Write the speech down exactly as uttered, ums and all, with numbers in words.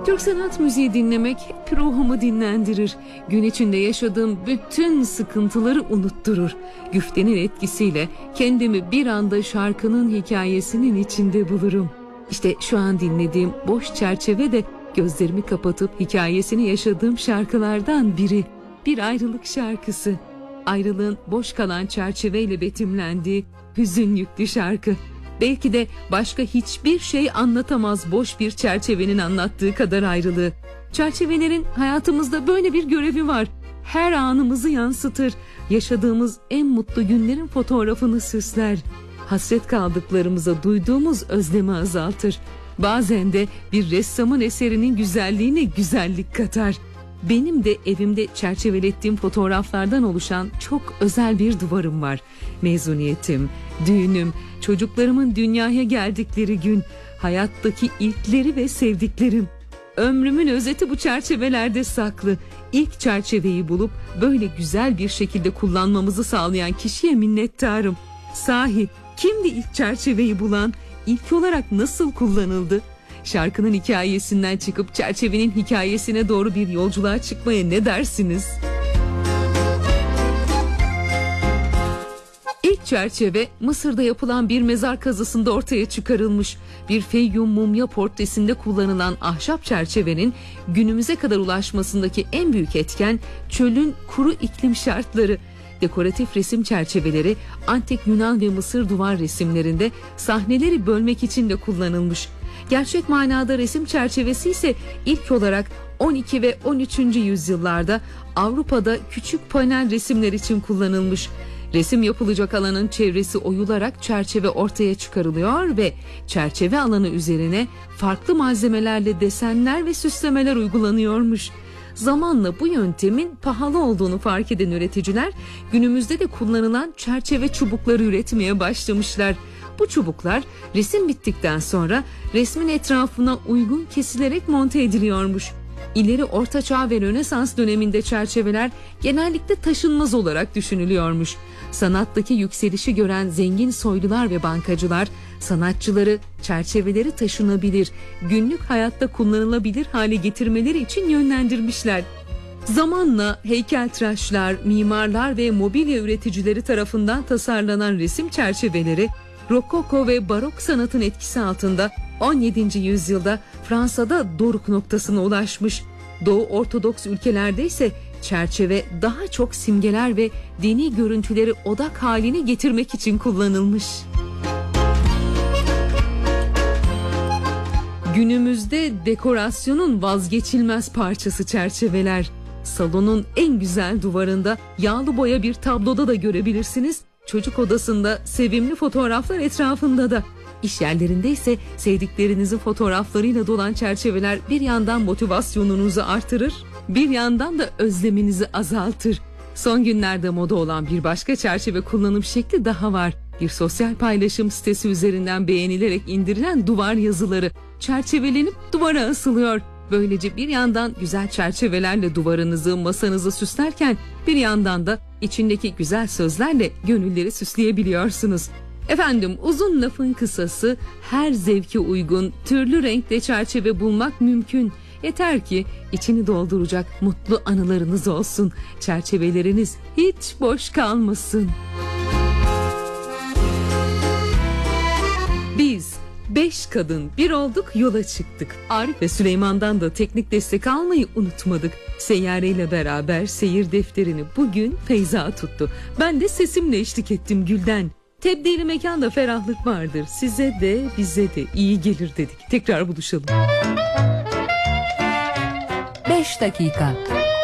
Türk sanat müziği dinlemek hep ruhumu dinlendirir. Gün içinde yaşadığım bütün sıkıntıları unutturur. Güftenin etkisiyle kendimi bir anda şarkının hikayesinin içinde bulurum. İşte şu an dinlediğim Boş Çerçeve de gözlerimi kapatıp hikayesini yaşadığım şarkılardan biri. Bir ayrılık şarkısı. Ayrılığın boş kalan çerçeveyle betimlendiği hüzün yüklü şarkı. Belki de başka hiçbir şey anlatamaz boş bir çerçevenin anlattığı kadar ayrılığı. Çerçevelerin hayatımızda böyle bir görevi var. Her anımızı yansıtır. Yaşadığımız en mutlu günlerin fotoğrafını süsler. Hasret kaldıklarımıza duyduğumuz özlemi azaltır. Bazen de bir ressamın eserinin güzelliğine güzellik katar. Benim de evimde çerçevelettiğim fotoğraflardan oluşan çok özel bir duvarım var. Mezuniyetim, düğünüm, çocuklarımın dünyaya geldikleri gün, hayattaki ilkleri ve sevdiklerim. Ömrümün özeti bu çerçevelerde saklı. İlk çerçeveyi bulup böyle güzel bir şekilde kullanmamızı sağlayan kişiye minnettarım. Sahi kimdi ilk çerçeveyi bulan? İlk olarak nasıl kullanıldı? Şarkının hikayesinden çıkıp çerçevenin hikayesine doğru bir yolculuğa çıkmaya ne dersiniz? İlk çerçeve Mısır'da yapılan bir mezar kazısında ortaya çıkarılmış. Bir Feyyum mumya portresinde kullanılan ahşap çerçevenin günümüze kadar ulaşmasındaki en büyük etken çölün kuru iklim şartları. Dekoratif resim çerçeveleri antik Yunan ve Mısır duvar resimlerinde sahneleri bölmek için de kullanılmış. Gerçek manada resim çerçevesi ise ilk olarak on iki ve on üçüncü yüzyıllarda Avrupa'da küçük panel resimler için kullanılmış. Resim yapılacak alanın çevresi oyularak çerçeve ortaya çıkarılıyor ve çerçeve alanı üzerine farklı malzemelerle desenler ve süslemeler uygulanıyormuş. Zamanla bu yöntemin pahalı olduğunu fark eden üreticiler günümüzde de kullanılan çerçeve çubukları üretmeye başlamışlar. Bu çubuklar resim bittikten sonra resmin etrafına uygun kesilerek monte ediliyormuş. İleri Orta Çağ ve Rönesans döneminde çerçeveler genellikle taşınmaz olarak düşünülüyormuş. Sanattaki yükselişi gören zengin soylular ve bankacılar sanatçıları çerçeveleri taşınabilir, günlük hayatta kullanılabilir hale getirmeleri için yönlendirmişler. Zamanla heykeltıraşlar, mimarlar ve mobilya üreticileri tarafından tasarlanan resim çerçeveleri Rokoko ve Barok sanatın etkisi altında on yedinci yüzyılda Fransa'da doruk noktasına ulaşmış. Doğu Ortodoks ülkelerde ise çerçeve daha çok simgeler ve dini görüntüleri odak haline getirmek için kullanılmış. Günümüzde dekorasyonun vazgeçilmez parçası çerçeveler. Salonun en güzel duvarında yağlı boya bir tabloda da görebilirsiniz. Çocuk odasında sevimli fotoğraflar etrafında da. İş yerlerinde ise sevdiklerinizin fotoğraflarıyla dolan çerçeveler bir yandan motivasyonunuzu artırır, bir yandan da özleminizi azaltır. Son günlerde moda olan bir başka çerçeve kullanım şekli daha var. Bir sosyal paylaşım sitesi üzerinden beğenilerek indirilen duvar yazıları çerçevelenip duvara asılıyor. Böylece bir yandan güzel çerçevelerle duvarınızı, masanızı süslerken bir yandan da içindeki güzel sözlerle gönülleri süsleyebiliyorsunuz. Efendim, uzun lafın kısası, her zevke uygun türlü renkte çerçeve bulmak mümkün. Yeter ki içini dolduracak mutlu anılarınız olsun. Çerçeveleriniz hiç boş kalmasın. Biz beş kadın bir olduk, yola çıktık. Arif ve Süleyman'dan da teknik destek almayı unutmadık. Seyyare ile beraber seyir defterini bugün Feyza tuttu. Ben de sesimle eşlik ettim Gülden. Tebdili mekanda ferahlık vardır. Size de bize de iyi gelir dedik. Tekrar buluşalım. beş dakika.